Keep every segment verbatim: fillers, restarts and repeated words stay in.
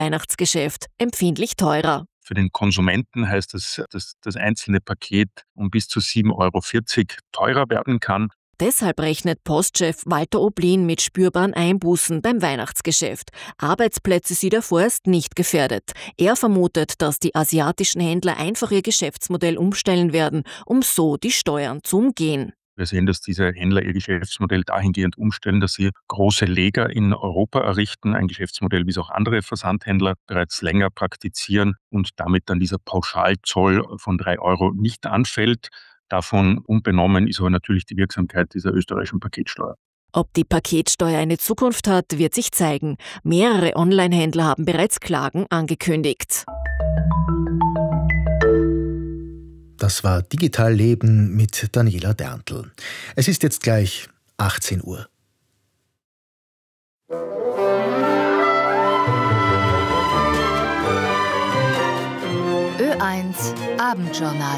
Weihnachtsgeschäft empfindlich teurer. Für den Konsumenten heißt das, dass das einzelne Paket um bis zu sieben Euro vierzig teurer werden kann. Deshalb rechnet Postchef Walter Oblin mit spürbaren Einbußen beim Weihnachtsgeschäft. Arbeitsplätze sieht er vorerst nicht gefährdet. Er vermutet, dass die asiatischen Händler einfach ihr Geschäftsmodell umstellen werden, um so die Steuern zu umgehen. Wir sehen, dass diese Händler ihr Geschäftsmodell dahingehend umstellen, dass sie große Lager in Europa errichten, ein Geschäftsmodell, wie es auch andere Versandhändler bereits länger praktizieren und damit dann dieser Pauschalzoll von drei Euro nicht anfällt. Davon unbenommen ist aber natürlich die Wirksamkeit dieser österreichischen Paketsteuer. Ob die Paketsteuer eine Zukunft hat, wird sich zeigen. Mehrere Online-Händler haben bereits Klagen angekündigt. Das war Digital Leben mit Daniela Derntl. Es ist jetzt gleich achtzehn Uhr. Ö eins Abendjournal.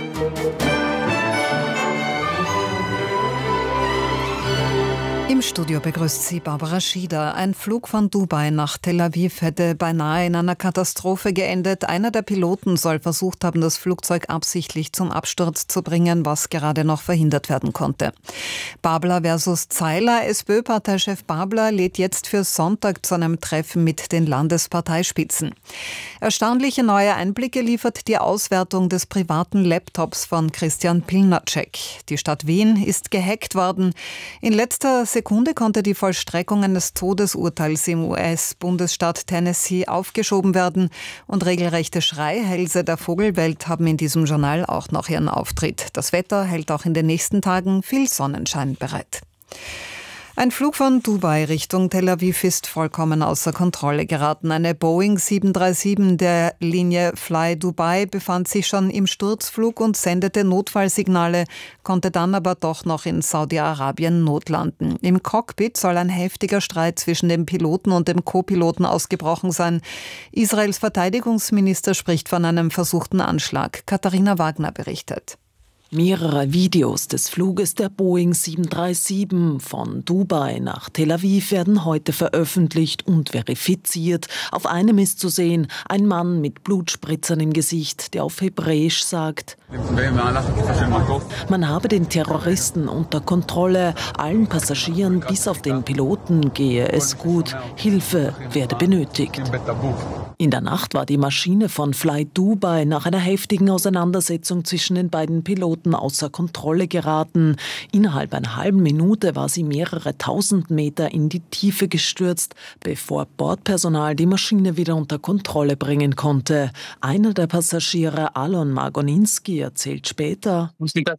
Im Studio begrüßt sie Barbara Schieder. Ein Flug von Dubai nach Tel Aviv hätte beinahe in einer Katastrophe geendet. Einer der Piloten soll versucht haben, das Flugzeug absichtlich zum Absturz zu bringen, was gerade noch verhindert werden konnte. Babler versus Zeiler. SPÖ-Parteichef Babler lädt jetzt für Sonntag zu einem Treffen mit den Landesparteispitzen. Erstaunliche neue Einblicke liefert die Auswertung des privaten Laptops von Christian Pilnacek. Die Stadt Wien ist gehackt worden. In letzter Sekunde konnte die Vollstreckung eines Todesurteils im U S-Bundesstaat Tennessee aufgeschoben werden und regelrechte Schreihälse der Vogelwelt haben in diesem Journal auch noch ihren Auftritt. Das Wetter hält auch in den nächsten Tagen viel Sonnenschein bereit. Ein Flug von Dubai Richtung Tel Aviv ist vollkommen außer Kontrolle geraten. Eine Boeing sieben drei sieben der Linie Fly Dubai befand sich schon im Sturzflug und sendete Notfallsignale, konnte dann aber doch noch in Saudi-Arabien notlanden. Im Cockpit soll ein heftiger Streit zwischen dem Piloten und dem Co-Piloten ausgebrochen sein. Israels Verteidigungsminister spricht von einem versuchten Anschlag. Katharina Wagner berichtet. Mehrere Videos des Fluges der Boeing sieben drei sieben von Dubai nach Tel Aviv werden heute veröffentlicht und verifiziert. Auf einem ist zu sehen ein Mann mit Blutspritzern im Gesicht, der auf Hebräisch sagt: Man habe den Terroristen unter Kontrolle, allen Passagieren bis auf den Piloten gehe es gut, Hilfe werde benötigt. In der Nacht war die Maschine von Fly Dubai nach einer heftigen Auseinandersetzung zwischen den beiden Piloten außer Kontrolle geraten. Innerhalb einer halben Minute war sie mehrere tausend Meter in die Tiefe gestürzt, bevor Bordpersonal die Maschine wieder unter Kontrolle bringen konnte. Einer der Passagiere, Alon Margoninski, erzählt später: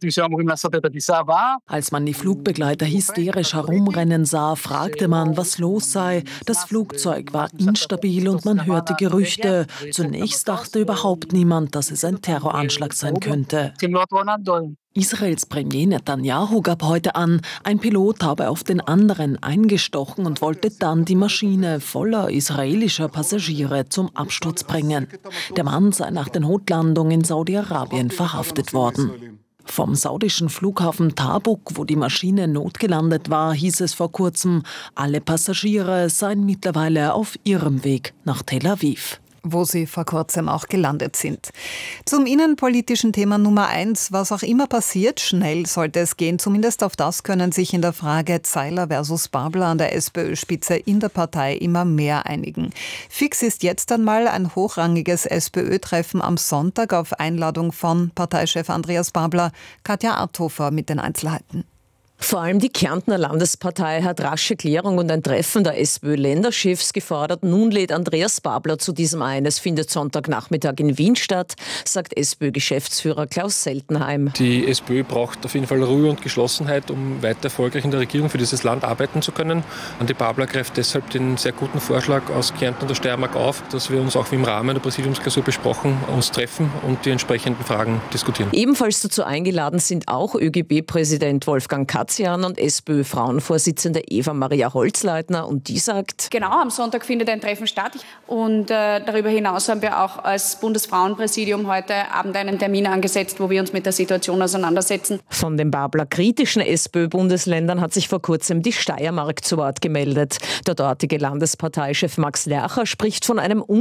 Als man die Flugbegleiter hysterisch herumrennen sah, fragte man, was los sei. Das Flugzeug war instabil und man hörte Gerüchte. Zunächst dachte überhaupt niemand, dass es ein Terroranschlag sein könnte. Israels Premier Netanyahu gab heute an, ein Pilot habe auf den anderen eingestochen und wollte dann die Maschine voller israelischer Passagiere zum Absturz bringen. Der Mann sei nach der Notlandung in Saudi-Arabien verhaftet worden. Vom saudischen Flughafen Tabuk, wo die Maschine notgelandet war, hieß es vor kurzem, alle Passagiere seien mittlerweile auf ihrem Weg nach Tel Aviv. Wo sie vor kurzem auch gelandet sind. Zum innenpolitischen Thema Nummer eins, was auch immer passiert, schnell sollte es gehen. Zumindest auf das können sich in der Frage Zeiler versus Babler an der SPÖ-Spitze in der Partei immer mehr einigen. Fix ist jetzt einmal ein hochrangiges SPÖ-Treffen am Sonntag auf Einladung von Parteichef Andreas Babler. Katja Arthofer mit den Einzelheiten. Vor allem die Kärntner Landespartei hat rasche Klärung und ein Treffen der SPÖ-Länderchefs gefordert. Nun lädt Andreas Babler zu diesem ein. Es findet Sonntagnachmittag in Wien statt, sagt SPÖ-Geschäftsführer Klaus Seltenheim. Die SPÖ braucht auf jeden Fall Ruhe und Geschlossenheit, um weiter erfolgreich in der Regierung für dieses Land arbeiten zu können. Andi Babler greift deshalb den sehr guten Vorschlag aus Kärnten und der Steiermark auf, dass wir uns auch wie im Rahmen der Präsidiumsklausur besprochen uns treffen und die entsprechenden Fragen diskutieren. Ebenfalls dazu eingeladen sind auch ÖGB-Präsident Wolfgang Katz Grazian und SPÖ-Frauenvorsitzende Eva-Maria Holzleitner und die sagt: Genau, am Sonntag findet ein Treffen statt und äh, darüber hinaus haben wir auch als Bundesfrauenpräsidium heute Abend einen Termin angesetzt, wo wir uns mit der Situation auseinandersetzen. Von den Babler-kritischen SPÖ-Bundesländern hat sich vor kurzem die Steiermark zu Wort gemeldet. Der dortige Landesparteichef Max Lercher spricht von einem